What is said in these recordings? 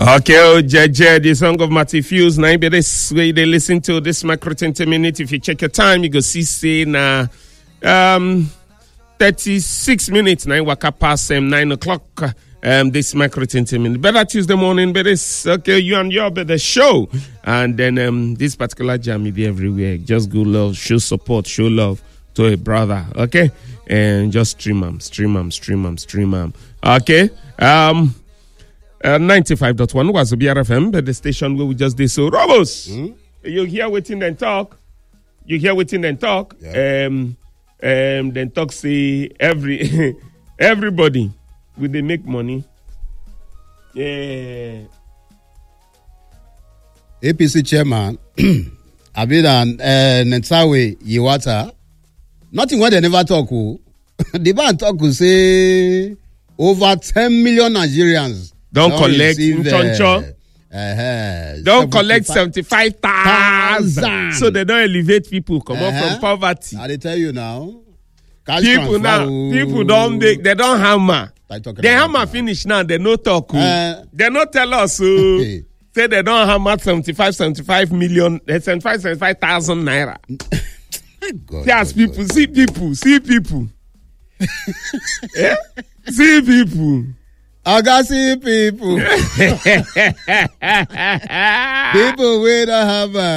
Okay, oh, JJ, the song of Matthew Fuse. Now, be this way they listen to this micro 20 minutes. If you check your time, you go see, say, 36 minutes. Now, waka past 9 o'clock. This micro 20 minutes. Better Tuesday morning, but it's okay. You and your better show. And then, this particular jam is everywhere. Just go love, show support, show love to a brother. Okay. And just stream them. Okay. 95.1 was BRFM, but the station where we just did so. Robos, you hear waiting and talk. Yeah. Then talk say everybody will they make money. Yeah. APC chairman Abidan Netsawe Yiwata. Nothing what they never talk. The man talk say over 10 million Nigerians don't collect don't collect 75,000. So they don't elevate people come up from poverty. I tell you now. People don't make, they don't hammer. They hammer finish now, they no talk. They no tell us say they don't hammer 75 million, 75,000 naira. Yes, people, see people. Yeah? See people. I got see people. People with a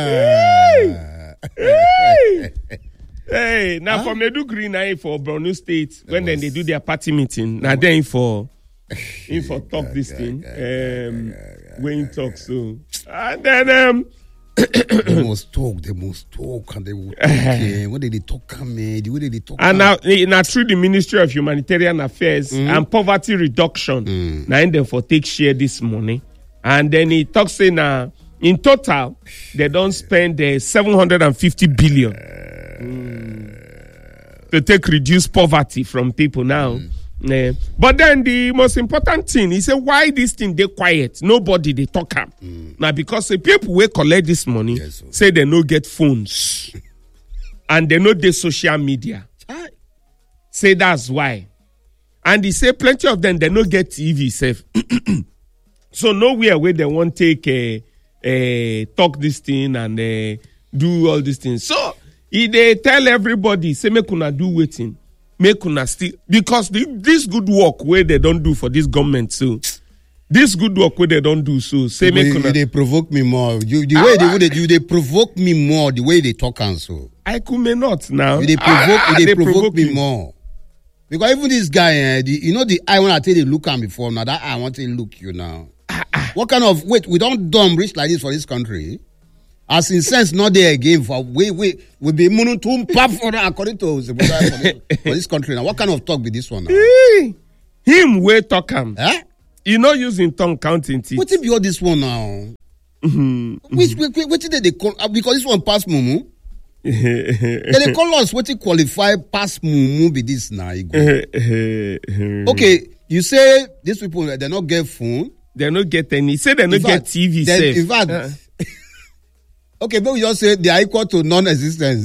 hammer. Hey, now for Medugri, now for Borno State, when then they do their party meeting, now then for talk this thing, when talk so, and then they must talk, and they will talk. What did they talk, man? The way they talk. And now through the Ministry of Humanitarian Affairs and Poverty Reduction, now them for take share this money, and then he talks say now in total they don't spend 750 billion to take reduce poverty from people now. But then the most important thing is why this thing they quiet, nobody they talk up. Now because the people will collect this money say they no get phones and they no get social media. Say that's why. And they say plenty of them they no get TV safe. So nowhere where they want take talk this thing and do all these things. So they tell everybody say make una do waiting. Make una still because this good work where they don't do for this government, so this good work where they don't do so say make una they provoke me more. They provoke me more the way they talk and so. I could may not now. They provoke me more. Because even this guy, the eye when I tell you look at me before now, that I want to look you now. What kind of we don't dumb rich like this for this country? As in sense, not there again for we be monotum pap for according to for this country now. What kind of talk be this one now? Him we talk him. You know using tongue counting teeth. What be all this one now? Which did they call because this one pass mumu? They call us what qualify pass mumu be this now. Okay, you say these people they not get phone. They not get any. Say they not get TV. In fact. Okay, but we just say they are equal to non-existence.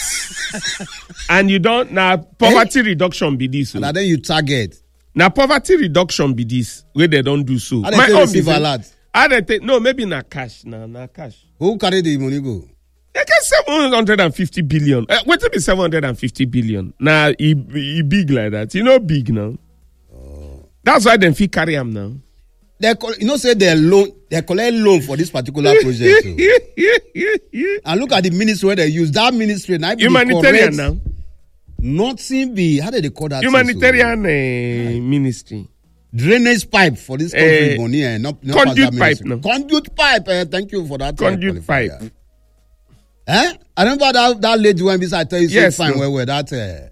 And you don't now poverty reduction be this. And then you target. Now poverty reduction be this where they don't do so. And they receive alert. No, maybe not cash. Not cash. Who carry the money go? They get 750 billion. What to be 750 billion? Now he big like that. You know big now. That's why them fee carry him now. They say they collect loan for this particular project. And look at the ministry where they use that ministry now. Humanitarian now. Nothing be how do they call that? Humanitarian ministry. Drainage pipe for this country money and not conduit pipe. No. Conduit pipe. Thank you for that. Conduit pipe. I remember that lady when I tell you yes, fine no. where that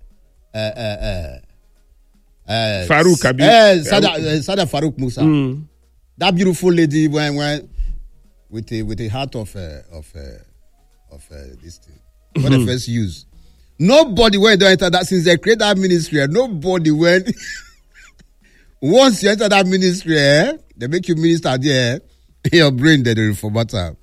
Farouk Abi. Sada Farouk Musa. That beautiful lady when with a heart of this thing. What the first use. Nobody went to enter that since they create that ministry. Nobody went. Once you enter that ministry, they make you minister there. Your brain they reformat time.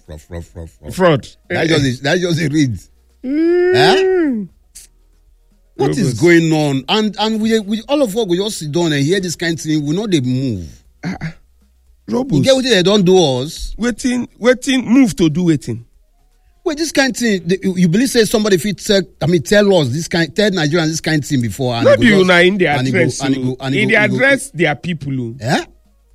Fraud. That just a read. What is going on? And we all of us, we just sit down and hear this kind of thing. We know they move. Robots. You get what they don't do us? Waiting, move to do waiting. Wait, this kind of thing, you believe say somebody tell us this kind, tell Nigerians this kind of thing before. And maybe you know in their address. In their address, their people. Yeah?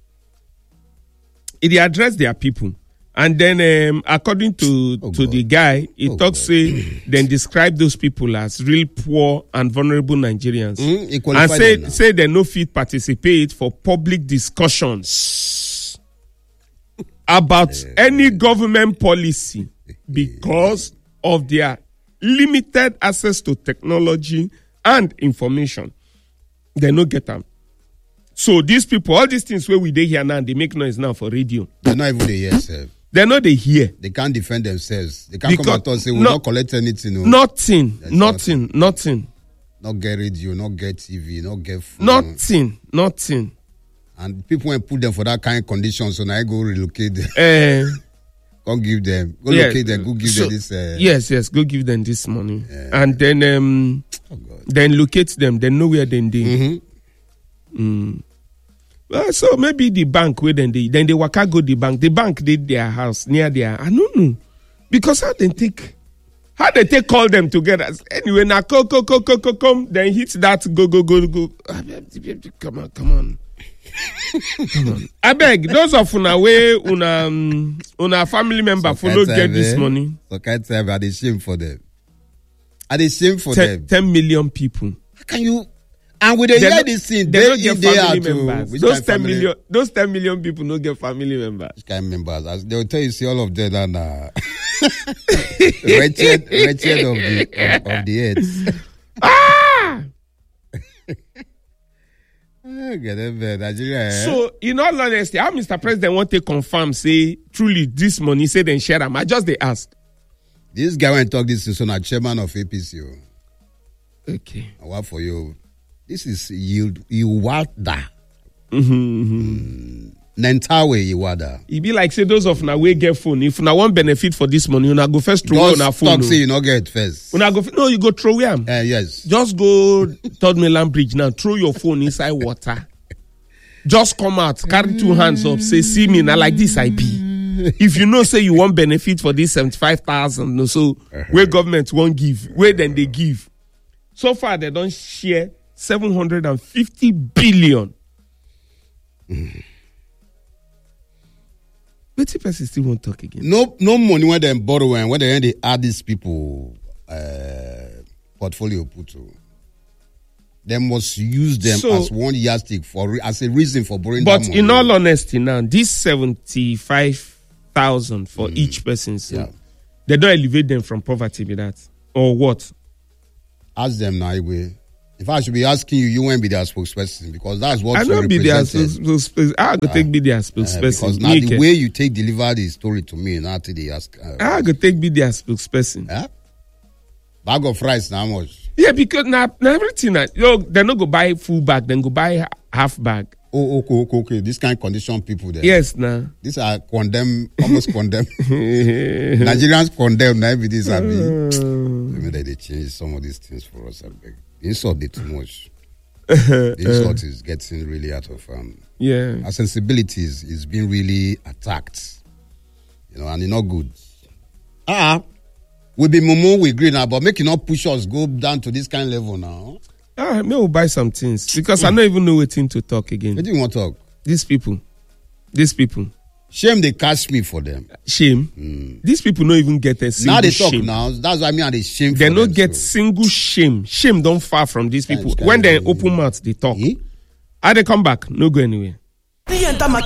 In the address, their people. And then, according to the guy, he talks, then describe those people as real poor and vulnerable Nigerians. And say they no fit participate for public discussions about any government policy because of their limited access to technology and information. They no get them. So these people, all these things where we dey here now, they make noise now for radio. They're not even there yet, they're not they hear. They can't defend themselves. They can't come out and say, we'll not collect anything. Nothing. Not get radio, not get TV, not get phone. Nothing. And people when put them for that kind of condition, so now I go relocate them. Go give them. Go locate them. Go give them this. Yes. Go give them this money. And then locate them. Then know where they dey. Well, so maybe the bank where then they waka go the bank. The bank did their house near their. I don't know because how they take call them together. Anyway, now come. Then hit that go. Come on. I beg those of una way una family member follow get this money. So can't say are they shame for them? Are they shame for them? 10 million people. How can you? And with the hear this thing, they don't get family members. Those 10 million people don't get family members. Which kind of members? They will tell you, see all of them and wretched of the earth. Nigeria. So, in all honesty, how Mr. President want to confirm, say, truly, this money, say, then share them. I just they ask. This guy when talk this is on chairman of APC. Okay. I work for you. This is Iwada. Nentawe Iwada. It be like say those of na we get phone. If na one benefit for this money, una go first throw on our phone. Talk say you not get first. You go throw them. Yes. Just go Third Mainland Bridge now. Throw your phone inside water. Just come out, carry 2 hands up, say, see me now like this I be. If you know say you want benefit for this 75,000, no, so where government won't give, where then they give. So far they don't share 750 billion. But the person still won't talk again. No money when they borrow and when they add these people portfolio put to. They must use them as one yardstick as a reason for borrowing that money. But in all honesty now, this 75,000 for each person, so they don't elevate them from poverty with that. Or what? Ask them now, if I should be asking you, you won't be their spokesperson because that's what I don't be their spokesperson. I go take be their spokesperson. Because now the way you deliver the story to me, now they ask. I go take be their spokesperson. Bag of rice now how much? Yeah, because now everything they not go buy full bag, then go buy half bag. Okay. This kind of condition people there. Yes, now. These are almost condemned. Nigerians condemned. Now every this maybe they change some of these things for us. I beg. The insult is too much. The insult is getting really out of our sensibilities is being really attacked. And it's not good. We be mumu, we agree now, but make it not push us go down to this kind of level now. Maybe we'll buy some things because I don't even know what thing to talk again. What do you want to talk? These people. Shame they catch me for them. Shame. These people don't even get a single shame. Now they talk now. That's what I mean. They shame. They don't get single shame. Shame don't far from these people. When they open mouth, they talk. How they come back? No go anywhere.